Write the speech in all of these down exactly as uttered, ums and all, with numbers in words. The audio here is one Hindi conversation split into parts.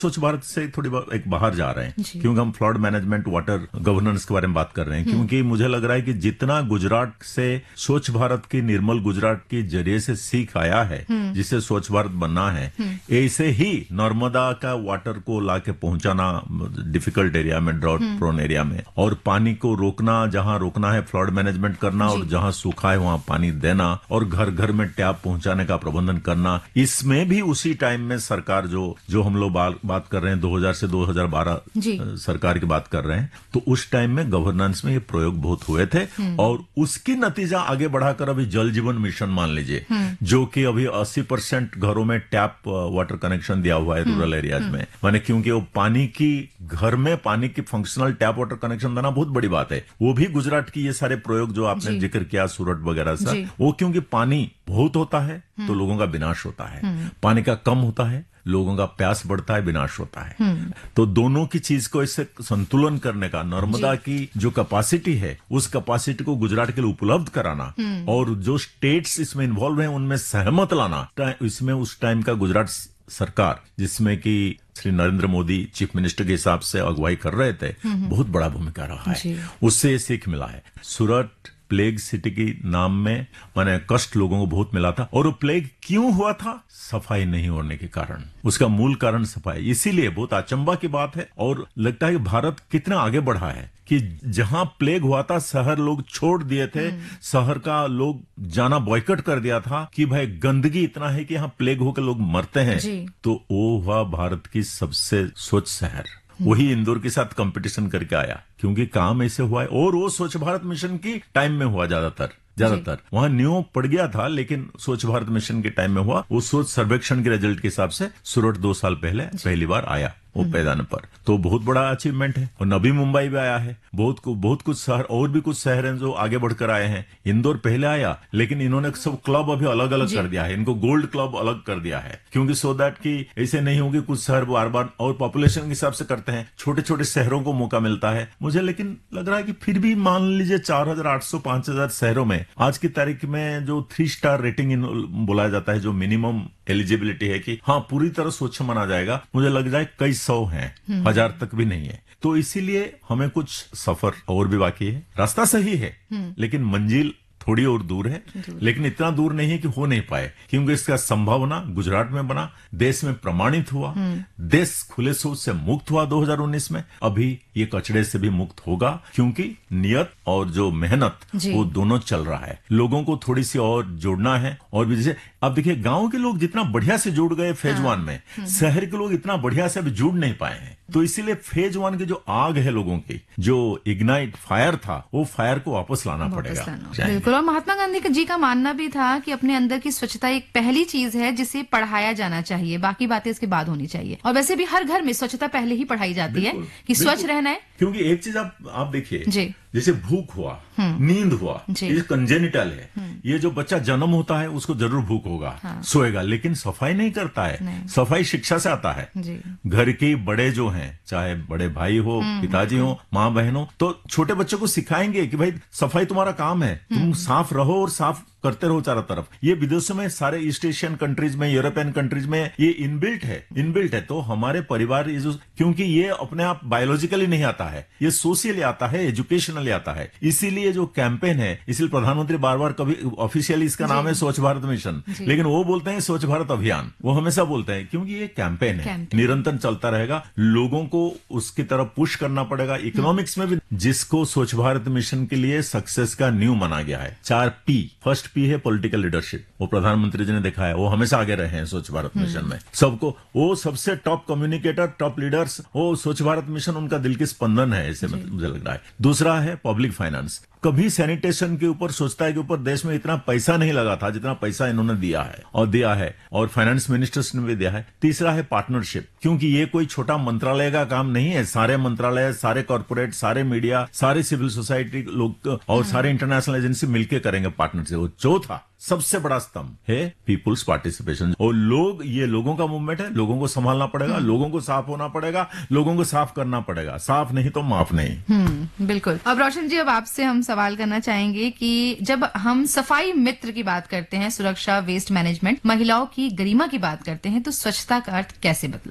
स्वच्छ भारत से थोड़ी एक बाहर जा रहे हैं क्योंकि हम फ्लड मैनेजमेंट, वाटर गवर्नेंस के बारे में बात कर रहे हैं, क्योंकि मुझे लग रहा है कि जितना गुजरात से स्वच्छ भारत की, निर्मल गुजरात के जरिए से सीख आया है जिसे स्वच्छ भारत बनना है, ऐसे ही नर्मदा का वाटर को लाके पहुंचाना डिफिकल्ट एरिया में, ड्रॉट प्रोन एरिया में, और पानी को रोकना, जहां रोकना है फ्लड मैनेजमेंट करना, और जहां सूखा है वहां पानी देना, और घर घर में टैप पहुंचाने का प्रबंधन करना। इसमें भी उसी टाइम में सरकार जो जो हम लोग बात कर रहे हैं दो हज़ार से दो हज़ार बारह सरकार की बात कर रहे हैं, तो उस टाइम में गवर्नेंस में ये प्रयोग बहुत हुए थे, और उसकी नतीजा आगे बढ़ाकर अभी जल जीवन मिशन मान लीजिए, जो कि अभी अस्सी परसेंट घरों में टैप वाटर कनेक्शन दिया हुआ है रूरल एरियाज में। माने क्योंकि वो पानी की, घर में पानी की फंक्शनल टैप वाटर कनेक्शन देना बहुत बड़ी बात है। वो भी गुजरात की ये सारे प्रयोग जो आपने जिक्र किया सूरत वगैरह से, वो क्योंकि पानी बहुत होता है तो लोगों का विनाश होता है, पानी का कम होता है लोगों का प्यास बढ़ता है, विनाश होता है। तो दोनों की चीज को इससे संतुलन करने का, नर्मदा की जो कैपेसिटी है उस कैपेसिटी को गुजरात के लिए उपलब्ध कराना, और जो स्टेट्स इसमें इन्वॉल्व हैं उनमें सहमत लाना, इसमें उस टाइम का गुजरात सरकार, जिसमें कि श्री नरेंद्र मोदी चीफ मिनिस्टर के हिसाब से अगुवाई कर रहे थे, बहुत बड़ा भूमिका रहा है। उससे सीख मिला है। सूरत प्लेग सिटी की नाम में माने कष्ट लोगों को बहुत मिला था, और वो प्लेग क्यों हुआ था? सफाई नहीं होने के कारण। उसका मूल कारण सफाई। इसीलिए बहुत अचंभा की बात है, और लगता है कि भारत कितना आगे बढ़ा है कि जहां प्लेग हुआ था शहर लोग छोड़ दिए थे, शहर का लोग जाना बॉयकट कर दिया था कि भाई गंदगी इतना है कि यहाँ प्लेग होकर लोग मरते हैं। तो वो हुआ भारत की सबसे स्वच्छ शहर। वही इंदौर के साथ कंपटीशन करके आया, क्योंकि काम ऐसे हुआ है, और वो स्वच्छ भारत मिशन की टाइम में हुआ ज्यादातर ज्यादातर वहां न्यू पड़ गया था, लेकिन स्वच्छ भारत मिशन के टाइम में हुआ। वो स्वच्छ सर्वेक्षण के रिजल्ट के हिसाब से सूरत दो साल पहले पहली बार आया वो पैदान पर, तो बहुत बड़ा अचीवमेंट है। और नवी मुंबई भी आया है, बहुत को, बहुत कुछ शहर, और भी कुछ शहर हैं जो आगे बढ़कर आए हैं। इंदौर पहले आया, लेकिन इन्होंने सब क्लब अभी अलग अलग कर दिया है, इनको गोल्ड क्लब अलग कर दिया है, क्योंकि सो दैट कि ऐसे नहीं होगी कुछ शहर बार बार, और पॉपुलेशन के हिसाब से करते हैं, छोटे छोटे शहरों को मौका मिलता है। मुझे लेकिन लग रहा है कि फिर भी मान लीजिए चार हजार आठ सौ पांच हजार शहरों में आज की तारीख में जो थ्री स्टार रेटिंग बोला जाता है, जो मिनिमम एलिजिबिलिटी है कि हाँ पूरी तरह स्वच्छ माना जाएगा, मुझे लग जाए कई सौ हैं, हजार तक भी नहीं है। तो इसीलिए हमें कुछ सफर और भी बाकी है। रास्ता सही है, लेकिन मंजिल थोड़ी और दूर है, लेकिन इतना दूर नहीं है कि हो नहीं पाए, क्योंकि इसका संभावना गुजरात में बना, देश में प्रमाणित हुआ, देश खुले शौच से मुक्त हुआ दो हज़ार उन्नीस में। अभी ये कचड़े से भी मुक्त होगा, क्योंकि नियत और जो मेहनत वो दोनों चल रहा है। लोगों को थोड़ी सी और जोड़ना है, और भी जैसे अब देखिए गांव के लोग जितना बढ़िया से जुड़ गए फेज वन में, शहर के लोग इतना बढ़िया से अभी जुड़ नहीं पाए हैं। तो इसीलिए फेज वन की जो आग है लोगों की, जो इग्नाइट फायर था, वो फायर को वापस लाना पड़ेगा। बिल्कुल। और महात्मा गांधी जी का मानना भी था कि अपने अंदर की स्वच्छता एक पहली चीज है जिसे पढ़ाया जाना चाहिए, बाकी बातें इसके बाद होनी चाहिए। और वैसे भी हर घर में स्वच्छता पहले ही पढ़ाई जाती है कि स्वच्छ रहना है। क्योंकि एक चीज आप आप देखिए, जैसे भूख हुआ, नींद हुआ, ये कंजेनिटल है। ये जो बच्चा जन्म होता है उसको जरूर भूख होगा, हाँ। सोएगा, लेकिन सफाई नहीं करता है। सफाई शिक्षा से आता है। घर के बड़े जो हैं, चाहे बड़े भाई हो, पिताजी हो, माँ बहन हो, तो छोटे बच्चों को सिखाएंगे कि भाई सफाई तुम्हारा काम है, तुम साफ रहो और साफ करते रहो चारों तरफ। ये विदेशों में, सारे ईस्ट एशियन कंट्रीज में, यूरोपियन कंट्रीज में ये इनबिल्ट है इनबिल्ट है तो हमारे परिवार ये जो, क्योंकि ये अपने आप बायोलॉजिकली नहीं आता है, ये सोशली आता है, एजुकेशनली आता है। इसीलिए जो कैंपेन है, इसलिए प्रधानमंत्री बार बार, कभी ऑफिशियली इसका नाम है स्वच्छ भारत मिशन, लेकिन वो बोलते हैं स्वच्छ भारत अभियान, वो हमेशा बोलते हैं, क्योंकि ये कैंपेन है, निरंतर चलता रहेगा। लोगों को उसकी तरफ पुश करना पड़ेगा। इकोनॉमिक्स में भी, जिसको स्वच्छ भारत मिशन के लिए सक्सेस का न्यू माना गया है, चार पी। फर्स्ट पी है पॉलिटिकल लीडरशिप, वो प्रधानमंत्री जी ने दिखाया है, वो हमेशा आगे रहे हैं स्वच्छ भारत मिशन में। सबको, वो सबसे टॉप कम्युनिकेटर, टॉप लीडर्स, वो स्वच्छ भारत मिशन उनका दिल की स्पंदन है, ऐसे मुझे लग रहा है। दूसरा है पब्लिक फाइनेंस। कभी सैनिटेशन के ऊपर, स्वच्छता के ऊपर देश में इतना पैसा नहीं लगा था जितना पैसा इन्होंने दिया है और दिया है और फाइनेंस मिनिस्टर्स ने भी दिया है। तीसरा है पार्टनरशिप, क्योंकि ये कोई छोटा मंत्रालय का काम नहीं है। सारे मंत्रालय, सारे कॉर्पोरेट, सारे मीडिया, सारे सिविल सोसाइटी लोग और सारे इंटरनेशनल एजेंसी मिलकर करेंगे पार्टनरशिप। चौथा सबसे बड़ा स्तंभ है पीपुल्स पार्टिसिपेशन। और लोग, ये लोगों का मूवमेंट है, लोगों को संभालना पड़ेगा, लोगों को साफ होना पड़ेगा, लोगों को साफ करना पड़ेगा। साफ नहीं तो माफ नहीं। हम्म, बिल्कुल। अब रोशन जी, अब आपसे हम सवाल करना चाहेंगे कि जब हम सफाई मित्र की बात करते हैं, सुरक्षा, वेस्ट मैनेजमेंट, महिलाओं की गरिमा की बात करते हैं, तो स्वच्छता का अर्थ कैसे बदला?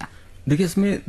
देखिए इसमें